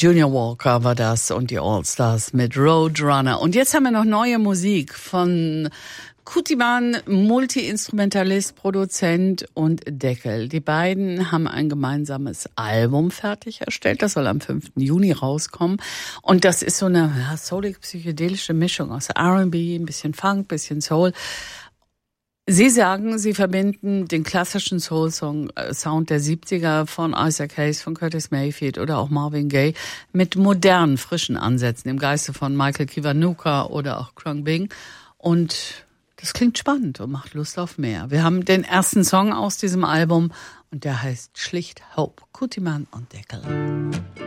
Junior Walker war das und die All-Stars mit Roadrunner. Und jetzt haben wir noch neue Musik von Kutiman, Multi-Instrumentalist, Produzent und Deckel. Die beiden haben ein gemeinsames Album fertiggestellt. Das soll am 5. Juni rauskommen. Und das ist so eine soulig-psychedelische Mischung aus R&B, ein bisschen Funk, ein bisschen Soul. Sie sagen, Sie verbinden den klassischen Soul-Sound der 70er von Isaac Hayes, von Curtis Mayfield oder auch Marvin Gaye mit modernen, frischen Ansätzen im Geiste von Michael Kiwanuka oder auch Krung Bing. Und das klingt spannend und macht Lust auf mehr. Wir haben den ersten Song aus diesem Album und der heißt schlicht Hope. Kutiman und Deckel.